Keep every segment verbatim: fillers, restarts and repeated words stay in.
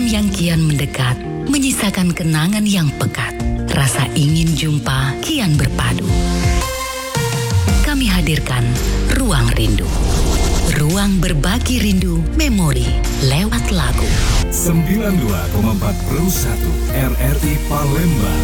yang kian mendekat, menyisakan kenangan yang pekat. Rasa ingin jumpa kian berpadu. Kami hadirkan Ruang Rindu. Ruang berbagi rindu memori lewat lagu. sembilan puluh dua koma empat Pro satu R R I Palembang.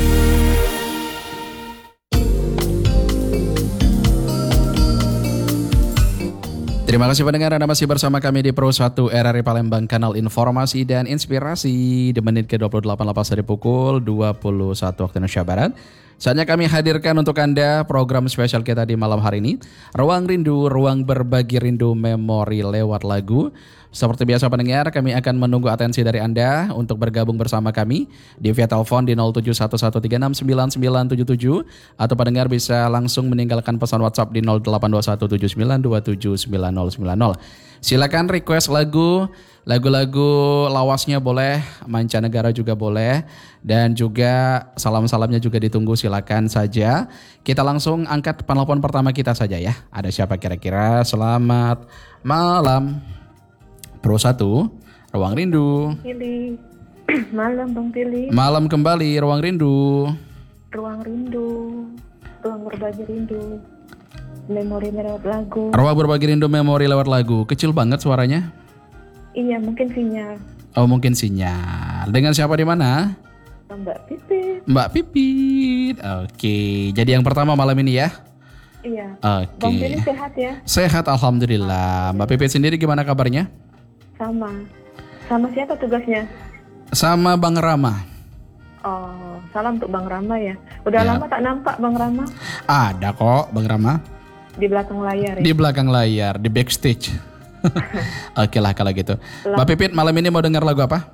Terima kasih pendengar, Anda masih bersama kami di Pro satu R R I Palembang, kanal informasi dan inspirasi. Di menit ke dua puluh delapan lepas dari pukul dua puluh satu waktu Indonesia Barat. Saatnya kami hadirkan untuk Anda program spesial kita di malam hari ini. Ruang Rindu, ruang berbagi rindu memori lewat lagu. Seperti biasa pendengar, kami akan menunggu atensi dari Anda untuk bergabung bersama kami di via telepon di nol tujuh satu satu tiga enam sembilan sembilan tujuh tujuh atau pendengar bisa langsung meninggalkan pesan WhatsApp di nol delapan dua satu tujuh sembilan dua tujuh sembilan nol sembilan nol. Silakan request lagu, lagu-lagu lawasnya boleh, mancanegara juga boleh, dan juga salam-salamnya juga ditunggu, silakan saja. Kita langsung angkat penelpon pertama kita saja ya. Ada siapa kira-kira? Selamat malam. Pro satu, Ruang Rindu. Pilih. Malam Bang Pilih. Malam kembali, Ruang Rindu. Ruang Rindu. Ruang berbagi rindu. Memori lewat lagu. Ruang berbagi rindu memori lewat lagu. Kecil banget suaranya. Iya, mungkin sinyal. Oh, mungkin sinyal. Dengan siapa di mana? Mbak Pipit. Mbak Pipit. Oke, jadi yang pertama malam ini ya. Iya. Oke. Bang Pilih sehat ya? Sehat alhamdulillah. Mbak Pipit sendiri gimana kabarnya? Sama. Sama siapa tugasnya? Sama Bang Rama. Oh, salam untuk Bang Rama ya. Udah Ya. lama tak nampak Bang Rama? Ada kok Bang Rama. Di belakang layar ya? Di belakang layar, di backstage. Oke lah kalau gitu. Mbak Pipit malam ini mau dengar lagu apa?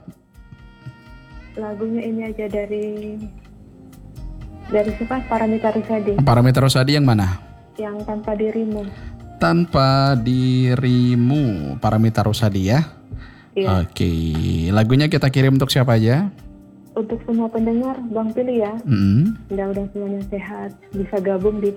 Lagunya ini aja dari... Dari siapa? Paramita Rusady. Paramita Rusady yang mana? Yang Tanpa Dirimu. Tanpa Dirimu, Paramita Rusady ya. Iya. Oke, lagunya kita kirim untuk siapa aja? Untuk semua pendengar, Bang Pilih ya. Mm-hmm. Mudah-mudahan semuanya sehat. Bisa gabung di